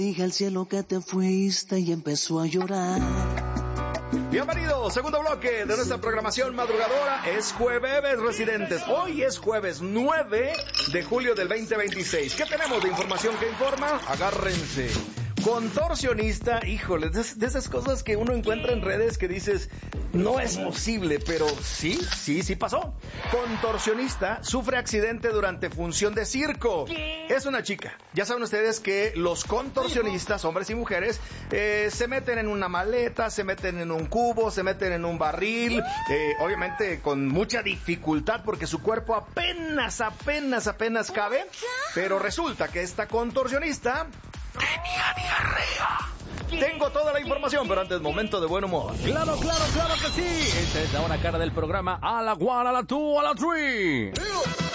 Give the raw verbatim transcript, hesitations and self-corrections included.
Dije al cielo que te fuiste y empezó a llorar. Bienvenidos, segundo bloque de nuestra programación madrugadora. Es jueves, residentes. Hoy es jueves nueve de julio del veinte veintiséis. ¿Qué tenemos de información que informa? Agárrense. Contorsionista, híjole, de, de esas cosas que uno encuentra en redes que dices, no es posible, pero sí, sí, sí pasó. Contorsionista sufre accidente durante función de circo. ¿Qué? Es una chica. Ya saben ustedes que los contorsionistas, hombres y mujeres, eh, se meten en una maleta, se meten en un cubo, se meten en un barril, eh, obviamente con mucha dificultad porque su cuerpo apenas, apenas, apenas cabe. Pero resulta que esta contorsionista tenía diarrea. Tengo toda la información, pero antes, momento de buen humor. Claro, claro, claro que sí. Esta es la hora cara del programa. A la one, a la two, a la three.